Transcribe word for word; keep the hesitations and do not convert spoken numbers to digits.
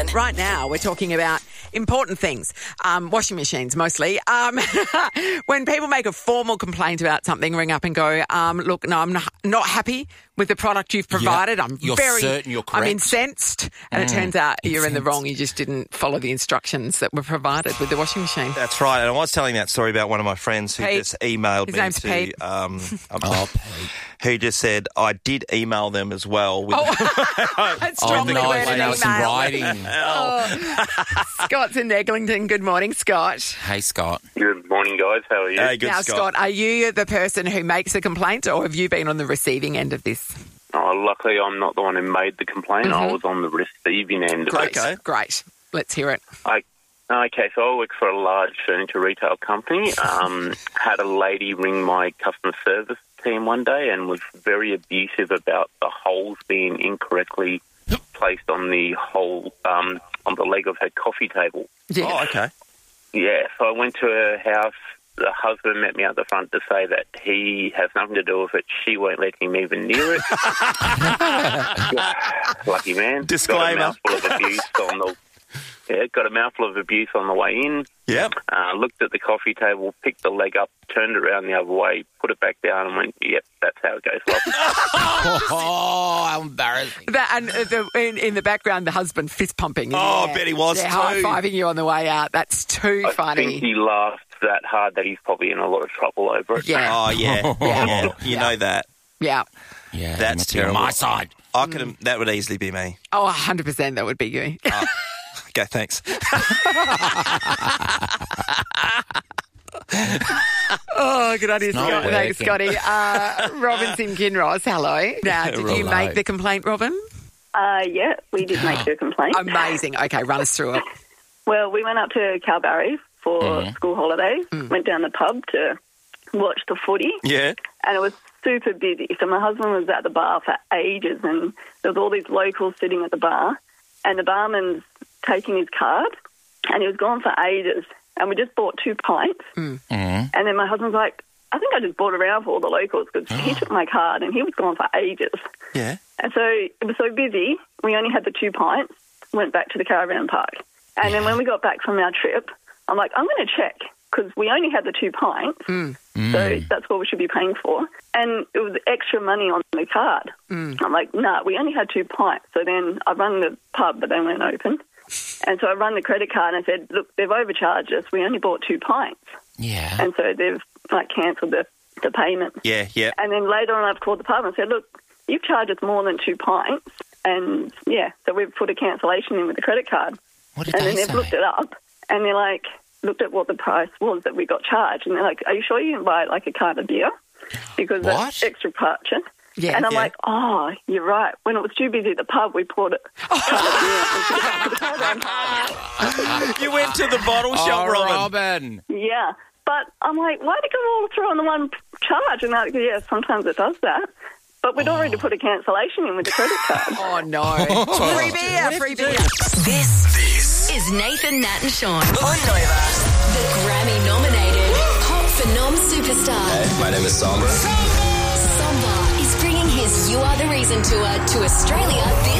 right now we're talking about important things, um, washing machines mostly. Um, when people make a formal complaint about something, ring up and go, um, look, no, I'm not, not happy with the product you've provided. Yep. I'm You're very, certain you're correct. I'm incensed. And Mm, it turns out you're in the incensed. wrong. You just didn't follow the instructions that were provided with the washing machine. That's right. And I was telling that story about one of my friends who Pete. just emailed His me name's to, Pete. um, um, Oh, Pete. who just said, I did email them as well. With Oh, that's Oh, strongly no, worded I know it's in email. writing. Oh. Scott's in Eglinton. Good morning, Scott. Hey, Scott. Good morning, guys. How are you? Hey, good now, Scott. Scott, are you the person who makes a complaint or have you been on the receiving end of this? Oh, luckily, I'm not the one who made the complaint. I Mhm. was on the receiving end of Great. it. Okay. Great. Let's hear it. I, okay, so I work for a large furniture retail company. Um, had a lady ring my customer service team one day and was very abusive about the holes being incorrectly placed on the hole um, on the leg of her coffee table. Yeah. Oh, okay. Yeah, so I went to her house. The husband met me at the front to say that he has nothing to do with it. She won't let him even near it. Lucky man. Disclaimer. Got a mouthful of abuse on the yeah, got a mouthful of abuse on the way in. Yep. Uh, looked at the coffee table, picked the leg up, turned it around the other way, put it back down, and went, "Yep, that's how it goes." Love. Oh, how embarrassing. That, and uh, the, in, in the background, the husband fist pumping. Oh, I bet he was yeah, too. high-fiving you on the way out. That's too I funny. think he laughed that hard that he's probably in a lot of trouble over it. Yeah. Oh, yeah. yeah. You Yeah. know that. Yeah. Yeah, That's he must be on terrible. my side. I could. That would easily be me. Oh, one hundred percent that would be you. Okay, thanks. Oh, good idea, not Scott. Thanks, working. Scotty. Uh, Robinson Kinross, hello. Now, did you Hello. make the complaint, Robin? Uh, yeah, we did make a complaint. Amazing. Okay, run us through it. Well, we went up to Calbarry for Mhm. school holidays, went down the pub to watch the footy, Yeah. and it was super busy. So my husband was at the bar for ages, and there was all these locals sitting at the bar, and the barman's taking his card, and he was gone for ages. And we just bought two pints, Mm. and then my husband's like, I think I just bought around for all the locals because he took my card, and he was gone for ages. Yeah. And so it was so busy, we only had the two pints, went back to the caravan park. And then when we got back from our trip, I'm like, I'm going to check because we only had the two pints, Mm. so that's what we should be paying for. And it was extra money on the card. Mm. I'm like, no, nah, we only had two pints. So then I run the pub, but they weren't open. And so I run the credit card and I said, look, they've overcharged us. We only bought two pints. Yeah. And so they've like cancelled the, the payment. Yeah. Yeah. And then later on, I've called the pub and said, look, you've charged us more than two pints. And, yeah, so we've put a cancellation in with the credit card. What did And they then they've say? looked it up and they're like, looked at what the price was that we got charged. And they're like, are you sure you can buy, like, a carton of beer? Because What? that's extra purchase. Yeah. And I'm Yeah. like, oh, you're right. When it was too busy at the pub, we poured it. You went to the bottle shop, Oh, Robin. Robin. Yeah. But I'm like, why did it all throw on the one charge? And they're like, yeah, sometimes it does that. But we'd already put a cancellation in with the credit card. Oh, no. Free beer, free beer. This, this is Nathan, Nat and Sean on Nova. The Grammy-nominated Pop Phenom superstar. My name is Samba. Samba is bringing his You Are The Reason tour to Australia this